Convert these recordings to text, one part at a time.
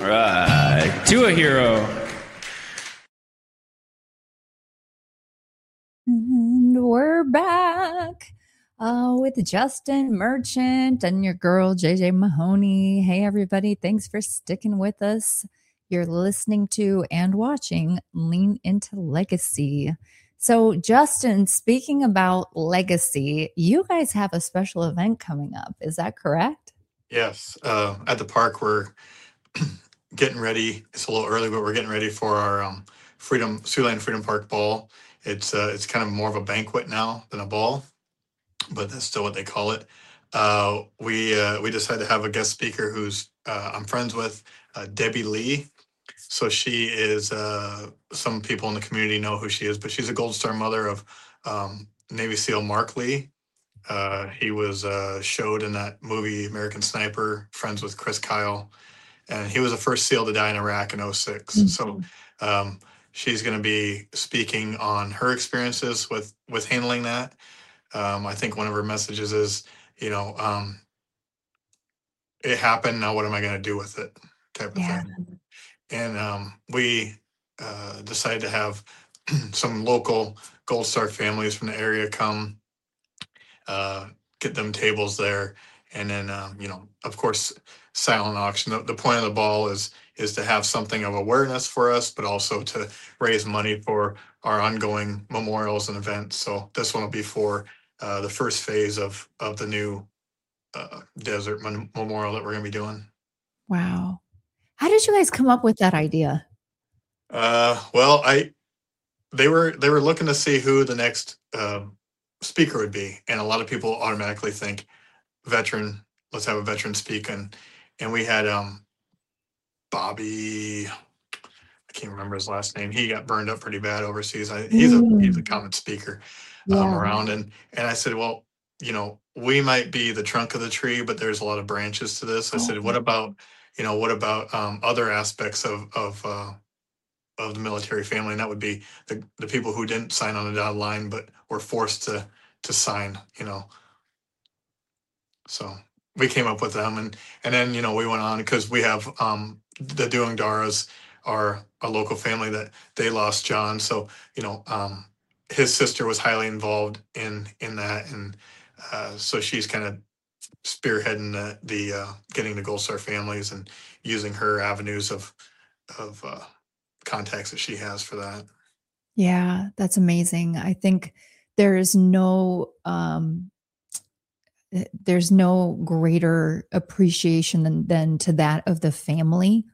Right. To a hero. And we're back with Justin Merchant and your girl, JJ Mahoney. Hey, everybody. Thanks for sticking with us. You're listening to and watching Lean Into Legacy. So, Justin, speaking about legacy, you guys have a special event coming up. Is that correct? Yes, at the park, we're getting ready. It's a little early, but we're getting ready for our Siouxland Freedom Park Ball. It's kind of more of a banquet now than a ball, but that's still what they call it. We decided to have a guest speaker who's I'm friends with, Debbie Lee. So she is, some people in the community know who she is, but she's a Gold Star mother of Navy SEAL Mark Lee. He was showed in that movie American Sniper, friends with Chris Kyle, and he was the first SEAL to die in Iraq in '06. So she's going to be speaking on her experiences with handling that. I think one of her messages is, it happened. Now, what am I going to do with it? Type of thing. And we decided to have some local Gold Star families from the area come, get them tables there, and then of course, silent auction. The point of the ball is to have something of awareness for us, but also to raise money for our ongoing memorials and events. So this one will be for the first phase of the new desert memorial that we're going to be doing. Wow. How did you guys come up with that idea? Well, they were looking to see who the next speaker would be, and a lot of people automatically think veteran. Let's have a veteran speak, and we had Bobby. I can't remember his last name. He got burned up pretty bad overseas. He's a common speaker around, and I said, well, we might be the trunk of the tree, but there's a lot of branches to this. I said, what about other aspects of the military family, and that would be the people who didn't sign on the dotted line but were forced to sign. So we came up with them, and then we went on because we have the Doing Daras are a local family that they lost John. So his sister was highly involved in that, and so she's kind of spearheading the getting the Gold Star families and using her avenues of contacts that she has for that. Yeah, that's amazing. I think there's no greater appreciation than to that of the family.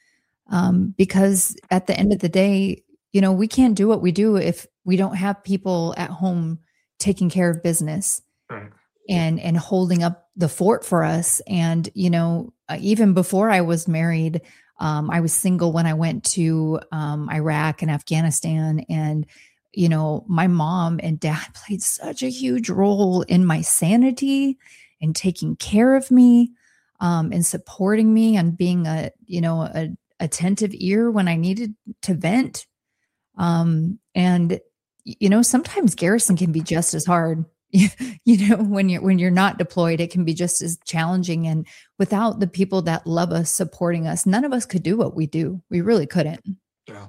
Because at the end of the day, we can't do what we do if we don't have people at home taking care of business. Right. And holding up the fort for us. And, even before I was married, I was single when I went to Iraq and Afghanistan. And, my mom and dad played such a huge role in my sanity and taking care of me, and supporting me and being a attentive ear when I needed to vent. And, sometimes garrison can be just as hard. When you're not deployed, it can be just as challenging. And without the people that love us, supporting us, none of us could do what we do. We really couldn't. Yeah.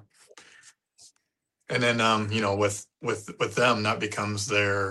And then, with them, that becomes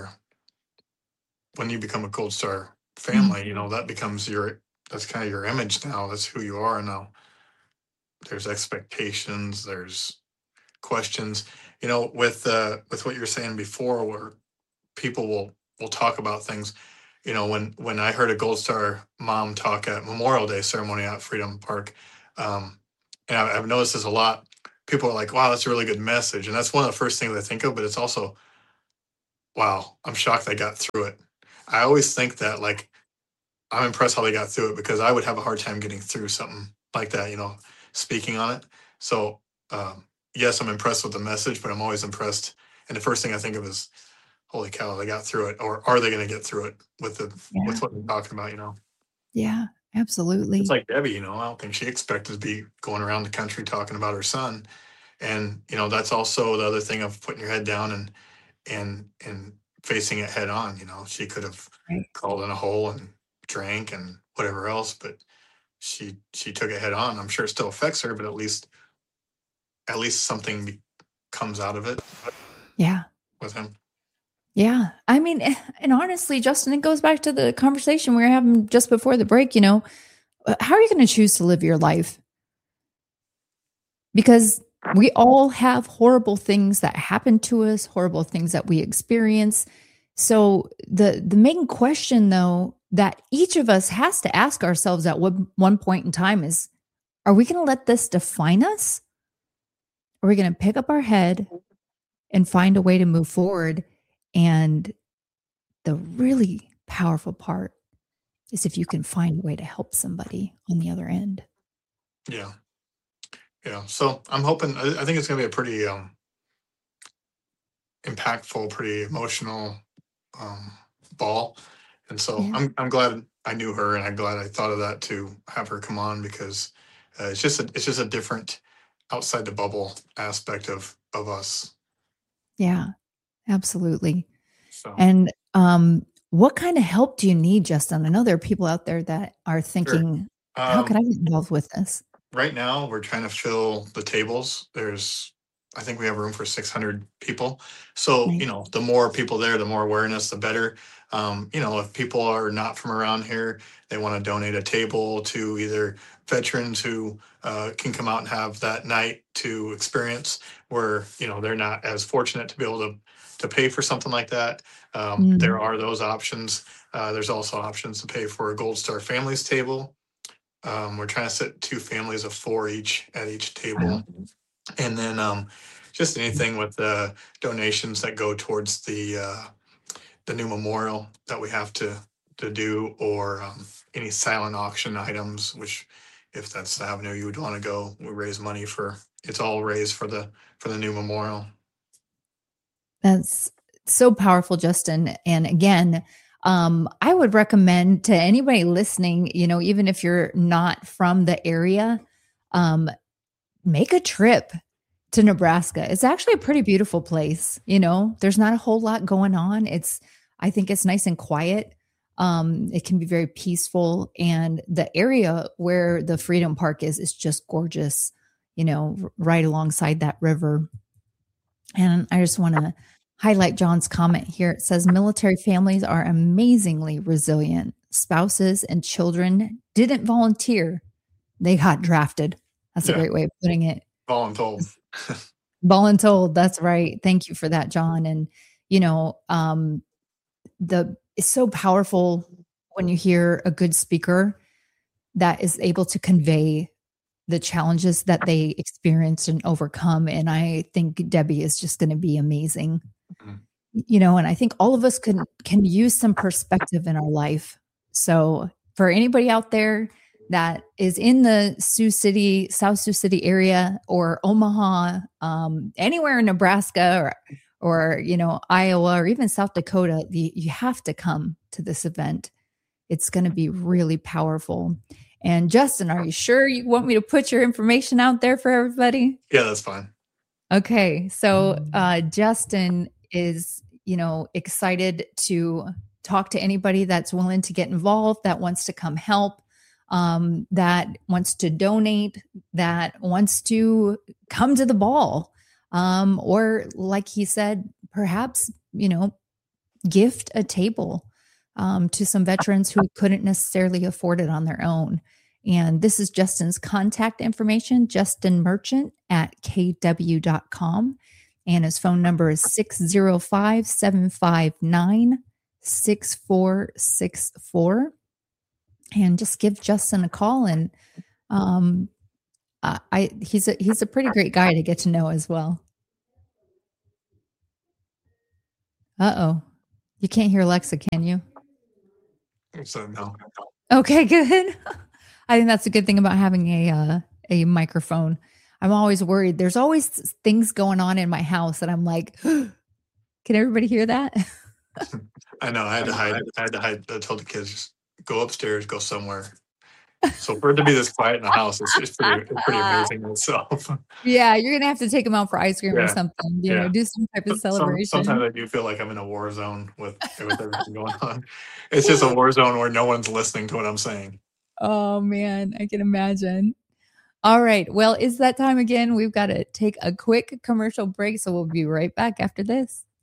when you become a Gold Star family, that becomes that's kind of your image now. That's who you are now. There's expectations, there's questions, with what you're saying before, where people will talk about things. When I heard a Gold Star mom talk at Memorial Day ceremony at Freedom Park, and I've noticed this a lot. People are like, "Wow, that's a really good message," and that's one of the first things I think of. But it's also, "Wow, I'm shocked they got through it." I always think that, like, I'm impressed how they got through it, because I would have a hard time getting through something like that, speaking on it. So, yes, I'm impressed with the message, but I'm always impressed. And the first thing I think of is, holy cow, they got through it, or are they going to get through it with what they're talking about? Yeah, absolutely. It's like Debbie, I don't think she expected to be going around the country talking about her son. And, that's also the other thing of putting your head down and facing it head on. She could have crawled in a hole and drank and whatever else, but she took it head on. I'm sure it still affects her, but at least something comes out of it Yeah. with him. Yeah. I mean, and honestly, Justin, it goes back to the conversation we were having just before the break, how are you going to choose to live your life? Because we all have horrible things that happen to us, horrible things that we experience. So the main question though that each of us has to ask ourselves at one point in time is, are we going to let this define us? Are we going to pick up our head and find a way to move forward? And the really powerful part is if you can find a way to help somebody on the other end. Yeah. Yeah. So I'm hoping, I think it's going to be a pretty impactful, pretty emotional ball. And so Yeah. I'm glad I knew her, and I'm glad I thought of that to have her come on, because it's just a different outside the bubble aspect of us. Yeah, absolutely. So And what kind of help do you need, Justin? I know there are people out there that are sure. thinking, how can I get involved with this? Right now we're trying to fill the tables. I think we have room for 600 people. So, Nice. the more people there, the more awareness, the better. If people are not from around here, they want to donate a table to either veterans who can come out and have that night to experience, where, they're not as fortunate to be able to pay for something like that. There are those options. There's also options to pay for a Gold Star Families table. We're trying to sit 2 families of 4 each at each table. Wow. And then just anything with the donations that go towards the new memorial that we have to do, or any silent auction items, which, if that's the avenue you would want to go, we raise money for. It's all raised for the new memorial. That's so powerful, Justin. And again, I would recommend to anybody listening, even if you're not from the area, make a trip to Nebraska. It's actually a pretty beautiful place. There's not a whole lot going on. I think it's nice and quiet. It can be very peaceful. And the area where the Freedom Park is just gorgeous, right alongside that river. And I just want to highlight John's comment here. It says military families are amazingly resilient. Spouses and children didn't volunteer. They got drafted. That's a great way of putting it. Voluntold. Voluntold. That's right. Thank you for that, John. And, it's so powerful when you hear a good speaker that is able to convey the challenges that they experienced and overcome. And I think Debbie is just going to be amazing. Mm-hmm. And I think all of us can use some perspective in our life. So for anybody out there that is in the South Sioux City area, or Omaha, anywhere in Nebraska or Iowa, or even South Dakota, you have to come to this event. It's going to be really powerful. And Justin, are you sure you want me to put your information out there for everybody? Yeah, that's fine. Okay. So Justin is, excited to talk to anybody that's willing to get involved, that wants to come help, that wants to donate, that wants to come to the ball. Or like he said, perhaps, gift a table to some veterans who couldn't necessarily afford it on their own. And this is Justin's contact information, Justin Merchant at kw.com. And his phone number is 605-759-6464. And just give Justin a call. And he's a pretty great guy to get to know as well. Uh-oh. You can't hear Alexa, can you? So no. Okay, good. I think that's a good thing about having a microphone. I'm always worried. There's always things going on in my house that I'm like, can everybody hear that? I know. I had to hide. I told the kids, just go upstairs, go somewhere. So for it to be this quiet in the house, it's pretty amazing in itself. Yeah, you're gonna have to take them out for ice cream or something. Do some type of celebration. Sometimes I do feel like I'm in a war zone with everything going on. It's just a war zone where no one's listening to what I'm saying. Oh man, I can imagine. All right. Well, it's that time again. We've got to take a quick commercial break, so we'll be right back after this.